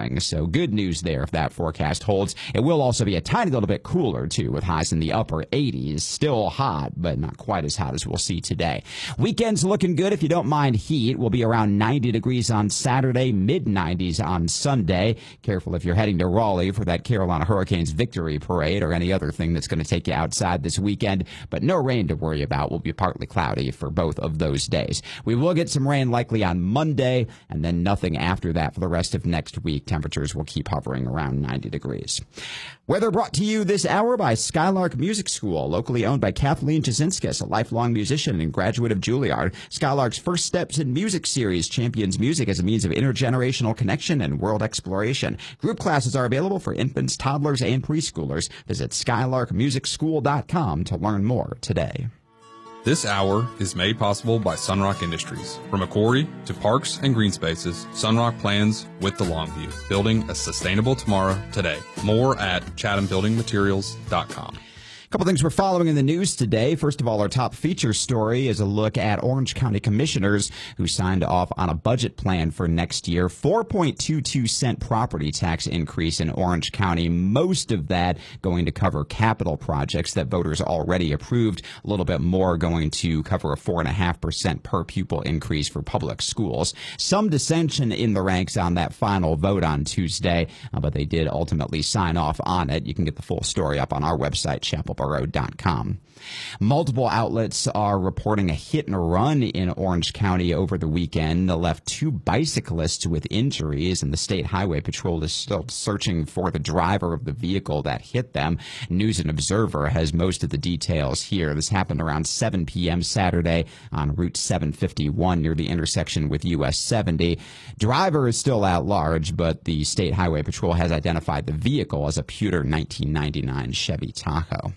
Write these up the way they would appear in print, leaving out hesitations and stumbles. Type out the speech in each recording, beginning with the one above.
spring. So good news there if that forecast holds. It will also be a tiny little bit cooler, too, with highs in the upper 80s. Still hot, but not quite as hot as we'll see today. Weekend's looking good if you don't mind heat. We'll be around 90 degrees on Saturday, mid-90s on Sunday. Careful if you're heading to Raleigh for that Carolina Hurricanes victory parade or any other thing that's going to take you outside this weekend. But no rain to worry about. Will be partly cloudy for both of those days. We will get some rain likely on Monday, and then nothing after that for the rest of next week. Temperatures will keep hovering around 90 degrees. Weather brought to you this hour by Skylark Music School, locally owned by Kathleen Jasinskis, a lifelong musician and graduate of Juilliard. Skylark's First Steps in Music series champions music as a means of intergenerational connection and world exploration. Group classes are available for infants, toddlers, and preschoolers. Visit skylarkmusicschool.com to learn more today. This hour is made possible by Sunrock Industries. From a quarry to parks and green spaces, Sunrock plans with the long view, building a sustainable tomorrow today. More at chathambuildingmaterials.com. Couple things we're following in the news today. First of all, our top feature story is a look at Orange County commissioners who signed off on a budget plan for next year. 4.22 cent property tax increase in Orange County. Most of that going to cover capital projects that voters already approved. A little bit more going to cover a 4.5% per pupil increase for public schools. Some dissension in the ranks on that final vote on Tuesday, but they did ultimately sign off on it. You can get the full story up on our website, chapelboro.com. Multiple outlets are reporting a hit and run in Orange County over the weekend that left 2 bicyclists with injuries, and the State Highway Patrol is still searching for the driver of the vehicle that hit them. News and Observer has most of the details here. This happened around 7 p.m. Saturday on Route 751 near the intersection with US 70. Driver is still at large, but the State Highway Patrol has identified the vehicle as a pewter 1999 Chevy Tahoe.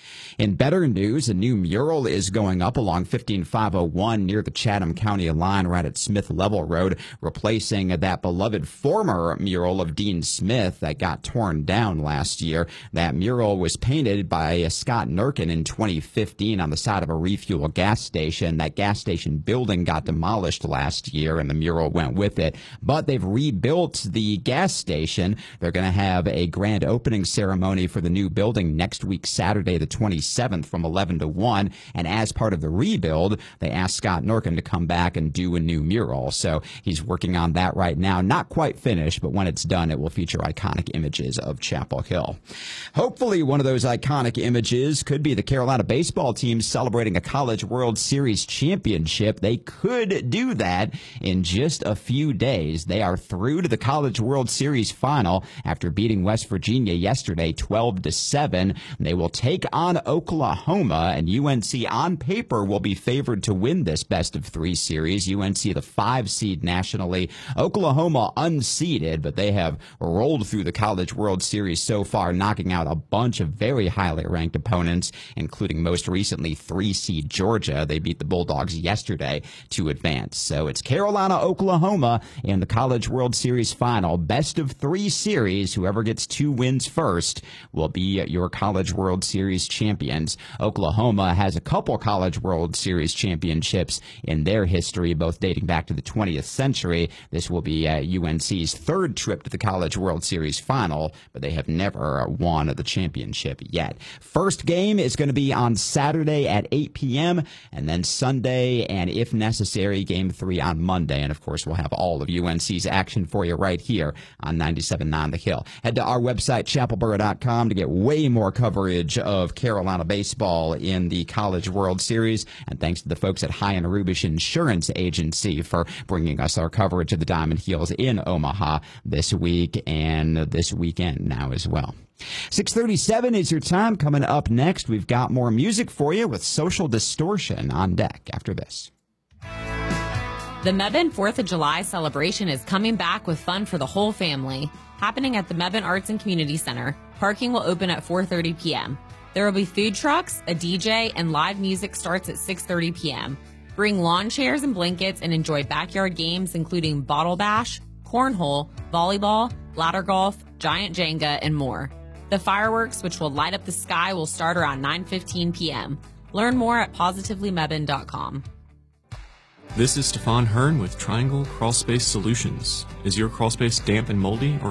In better news, a new mural is going up along 15501 near the Chatham County line right at Smith Level Road, replacing that beloved former mural of Dean Smith that got torn down last year. That mural was painted by Scott Nurkin in 2015 on the side of a refuel gas station. That gas station building got demolished last year, and the mural went with it. But they've rebuilt the gas station. They're going to have a grand opening ceremony for the new building next week, Saturday the 27th from 11 to 1. And as part of the rebuild, they asked Scott Nurkin to come back and do a new mural. So he's working on that right now. Not quite finished, but when it's done, it will feature iconic images of Chapel Hill. Hopefully, one of those iconic images could be the Carolina baseball team celebrating a College World Series championship. They could do that in just a few days. They are through to the College World Series final after beating West Virginia yesterday 12-7. They will take on Oklahoma, and UNC on paper will be favored to win this best-of-3 series. UNC the 5 seed nationally, Oklahoma unseeded, but they have rolled through the College World Series so far, knocking out a bunch of very highly ranked opponents, including most recently 3 seed Georgia. They beat the Bulldogs yesterday to advance. So it's Carolina, Oklahoma in the College World Series final. Best-of-3 series. Whoever gets 2 wins first will be your College World Series champions. Oklahoma has a couple College World Series championships in their history, both dating back to the 20th century. This will be UNC's 3rd trip to the College World Series final, but they have never won the championship yet. First game is going to be on Saturday at 8 p.m., and then Sunday, and if necessary, Game 3 on Monday. And, of course, we'll have all of UNC's action for you right here on 97.9 The Hill. Head to our website, chapelboro.com, to get way more coverage of Carolina baseball in the College World Series. And thanks to the folks at High and Rubish Insurance Agency for bringing us our coverage of the Diamond Heels in Omaha this week and this weekend now as well. 6:37 is your time. Coming up next, we've got more music for you with Social Distortion on deck after this. The Mebane 4th of July celebration is coming back with fun for the whole family. Happening at the Mebane Arts and Community Center. Parking will open at 4:30 p.m. There will be food trucks, a DJ, and live music starts at 6:30 p.m. Bring lawn chairs and blankets and enjoy backyard games including bottle bash, cornhole, volleyball, ladder golf, giant Jenga, and more. The fireworks, which will light up the sky, will start around 9:15 p.m. Learn more at positivelyMebane.com. This is Stefan Hearn with Triangle Crawlspace Solutions. Is your crawlspace damp and moldy, or